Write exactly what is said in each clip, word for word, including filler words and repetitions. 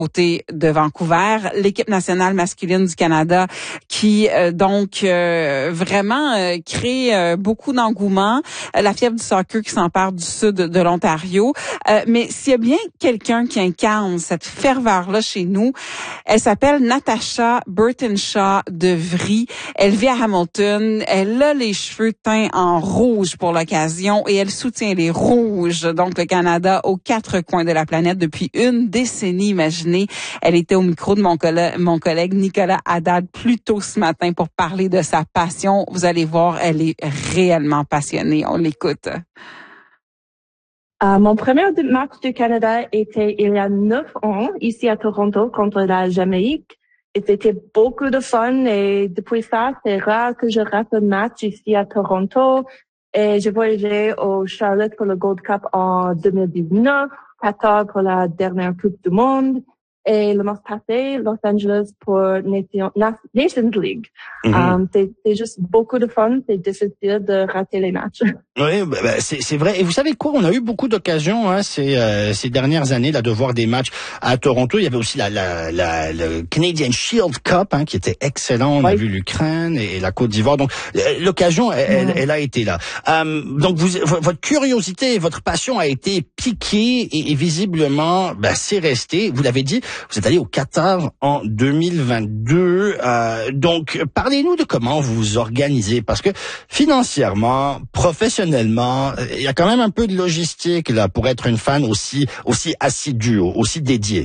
côté de Vancouver, l'équipe nationale masculine du Canada qui euh, donc euh, vraiment euh, crée euh, beaucoup d'engouement, euh, la fièvre du soccer qui s'empare du sud de, de l'Ontario. Euh, mais s'il y a bien quelqu'un qui incarne cette ferveur-là chez nous, elle s'appelle Natasha Burtonshaw de Vries. Elle vit à Hamilton, elle a les cheveux teints en rouge pour l'occasion et elle soutient les Rouges, donc le Canada, aux quatre coins de la planète depuis une décennie, imaginez. Elle était au micro de mon collègue, mon collègue Nicolas Haddad plus tôt ce matin pour parler de sa passion. Vous allez voir, elle est réellement passionnée. On l'écoute. Euh, mon premier match du Canada était il y a neuf ans, ici à Toronto, contre la Jamaïque. Et c'était beaucoup de fun. Et depuis ça, c'est rare que je rate un match ici à Toronto. Et j'ai voyagé au Charlotte pour le Gold Cup en deux mille dix-neuf, Qatar pour la dernière Coupe du Monde. Et le mois passé, Los Angeles pour Nation, Nations League. Mm-hmm. um, c'est, c'est juste beaucoup de fun. C'est difficile de rater les matchs. Oui, bah, bah, c'est, c'est vrai. Et vous savez quoi? On a eu beaucoup d'occasions hein, ces, euh, ces dernières années là de voir des matchs à Toronto. Il y avait aussi la, la, la le Canadian Shield Cup hein, qui était excellent. On oui. a vu l'Ukraine et, et la Côte d'Ivoire. Donc l'occasion, elle, mm. elle, elle a été là. Um, donc vous, votre curiosité, votre passion a été piquée et, et visiblement, bah, c'est resté. Vous l'avez dit. Vous êtes allé au Qatar en deux mille vingt-deux. Euh, donc, parlez-nous de comment vous vous organisez, parce que financièrement, professionnellement, il y a quand même un peu de logistique là pour être une fan aussi aussi assidue, aussi dédiée.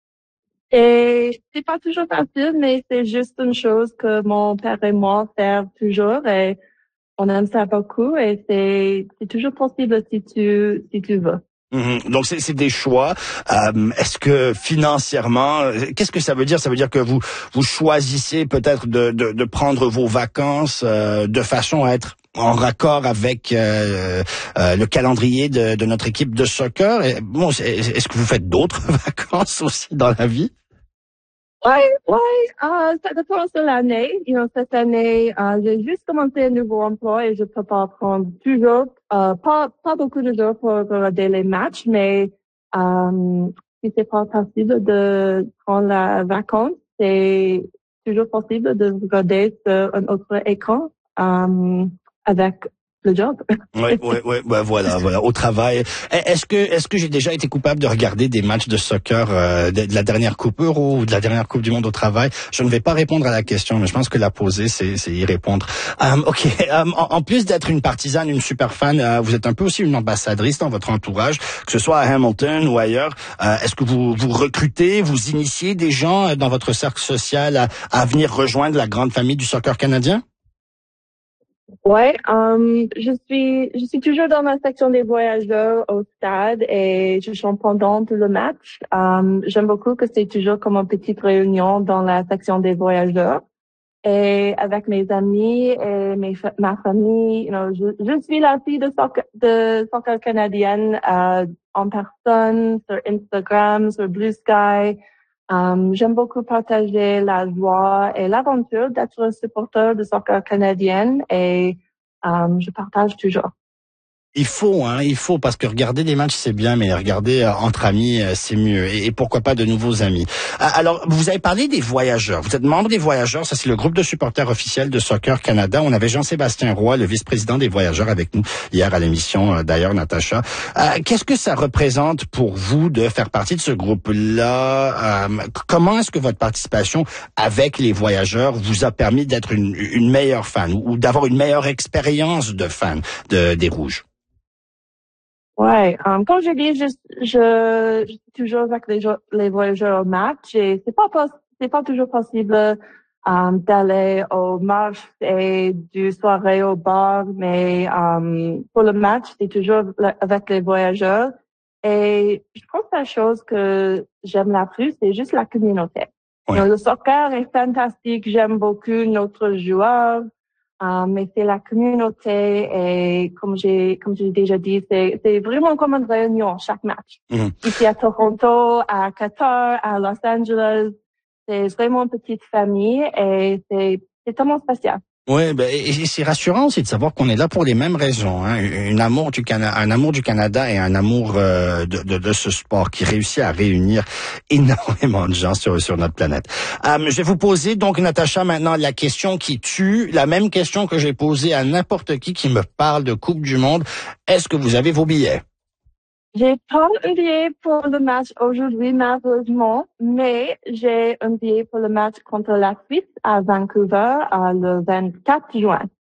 Et c'est pas toujours facile, mais c'est juste une chose que mon père et moi faire toujours, et on aime ça beaucoup, et c'est c'est toujours possible si tu si tu veux. Mmh. Donc c'est, c'est des choix. Euh, est-ce que financièrement, qu'est-ce que ça veut dire? Ça veut dire que vous vous choisissez peut-être de de, de prendre vos vacances euh, de façon à être en raccord avec euh, euh, le calendrier de, de notre équipe de soccer. Et, bon, est-ce que vous faites d'autres vacances aussi dans la vie? Ouais, ouais, euh, ça dépend de l'année. You know, cette année, euh, j'ai juste commencé un nouveau emploi et je peux pas prendre toujours, euh, pas, pas beaucoup de jours pour regarder les matchs, mais, euh, si c'est pas possible de prendre la vacance, c'est toujours possible de regarder sur un autre écran, euh, avec le job. Oui, oui, oui, bah voilà, voilà, au travail. Est-ce que, est-ce que j'ai déjà été coupable de regarder des matchs de soccer euh, de, de la dernière Coupe Euro ou de la dernière Coupe du Monde au travail? Je ne vais pas répondre à la question, mais je pense que la poser, c'est, c'est y répondre. Um, ok. Um, en, en plus d'être une partisane, une super fan, uh, vous êtes un peu aussi une ambassadrice dans votre entourage, que ce soit à Hamilton ou ailleurs. Uh, est-ce que vous vous recrutez, vous initiez des gens dans votre cercle social à, à venir rejoindre la grande famille du soccer canadien? Ouais, um, je suis, je suis toujours dans la section des voyageurs au stade et je chante pendant tout le match. Um, j'aime beaucoup que c'est toujours comme une petite réunion dans la section des voyageurs. Et avec mes amis et mes, ma famille, you know, je, je suis la fille de soccer, de soccer canadienne, euh, en personne, sur Instagram, sur Blue Sky. Um, j'aime beaucoup partager la joie et l'aventure d'être un supporter de soccer canadienne et um, je partage toujours. Il faut, hein, il faut, parce que regarder des matchs c'est bien, mais regarder euh, entre amis euh, c'est mieux. Et, et pourquoi pas de nouveaux amis. Alors, vous avez parlé des voyageurs. Vous êtes membre des voyageurs. Ça, c'est le groupe de supporters officiels de Soccer Canada. On avait Jean-Sébastien Roy, le vice-président des voyageurs, avec nous hier à l'émission. Euh, d'ailleurs, Natacha, euh, qu'est-ce que ça représente pour vous de faire partie de ce groupe-là? Euh, comment est-ce que votre participation avec les voyageurs vous a permis d'être une, une meilleure fan ou, ou d'avoir une meilleure expérience de fan de, des Rouges? Ouais, um, comme je dis, je, je, je suis toujours avec les, les voyageurs au match et c'est pas c'est pas toujours possible um, d'aller au match et du soirée au bar, mais um, pour le match, c'est toujours avec les voyageurs. Et je pense que la chose que j'aime la plus, c'est juste la communauté. Ouais. Donc, le soccer est fantastique, j'aime beaucoup notre joueur. Uh, mais c'est la communauté et comme j'ai comme j'ai déjà dit, c'est c'est vraiment comme une réunion chaque match. Mmh. Ici à Toronto, à Qatar, à Los Angeles, c'est vraiment une petite famille et c'est c'est tellement spécial. Ouais, ben, et c'est rassurant aussi de savoir qu'on est là pour les mêmes raisons. Hein. Une amour du Cana- un amour du Canada et un amour euh, de, de, de ce sport qui réussit à réunir énormément de gens sur, sur notre planète. Euh, je vais vous poser donc, Natacha, maintenant la question qui tue, la même question que j'ai posée à n'importe qui qui me parle de Coupe du Monde. Est-ce que vous avez vos billets? J'ai pas un billet pour le match aujourd'hui, malheureusement, mais j'ai un billet pour le match contre la Suisse à Vancouver, euh, le vingt-quatre juin.